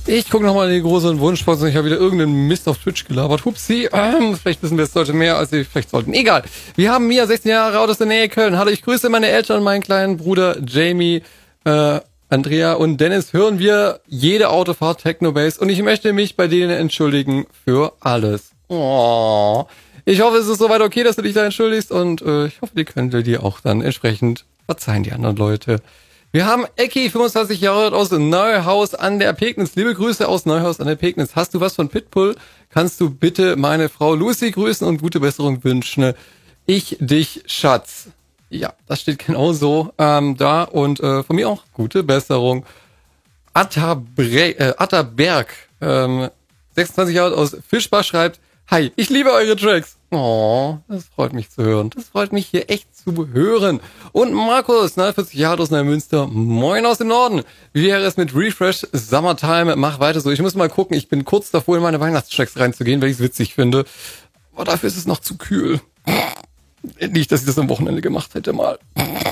Ich gucke nochmal in die große Wunschbox und ich habe wieder irgendeinen Mist auf Twitch gelabert. Hupsi, vielleicht wissen wir jetzt heute mehr, als wir vielleicht sollten. Egal. Wir haben Mia, 16 Jahre alt aus der Nähe Köln. Hallo, ich grüße meine Eltern und meinen kleinen Bruder Jamie, Andrea und Dennis. Hören wir jede Autofahrt Technobase und ich möchte mich bei denen entschuldigen für alles. Oh. Ich hoffe, es ist soweit okay, dass du dich da entschuldigst und ich hoffe, die können dir auch dann entsprechend verzeihen, die anderen Leute. Wir haben Ecki, 25 Jahre alt, aus Neuhaus an der Pegnitz. Liebe Grüße aus Neuhaus an der Pegnitz. Hast du was von Pitbull? Kannst du bitte meine Frau Lucy grüßen und gute Besserung wünschen? Ich dich, Schatz. Ja, das steht genau so da und von mir auch gute Besserung. Atterberg, 26 Jahre alt, aus Fischbach schreibt: Hi, ich liebe eure Tracks. Oh, das freut mich zu hören. Das freut mich hier echt zu hören. Und Markus, 49 Jahre aus Neumünster. Moin aus dem Norden. Wie wäre es mit Refresh Summertime? Mach weiter so. Ich muss mal gucken. Ich bin kurz davor, in meine Weihnachtstracks reinzugehen, weil ich es witzig finde. Aber dafür ist es noch zu kühl. Nicht, dass ich das am Wochenende gemacht hätte mal.